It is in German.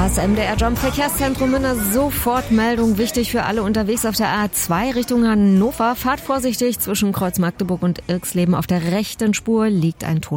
Das MDR Jump Verkehrszentrum in der Sofortmeldung, wichtig für alle unterwegs auf der A2 Richtung Hannover. Fahrt vorsichtig, zwischen Kreuz Magdeburg und Irxleben auf der rechten Spur liegt ein Toter.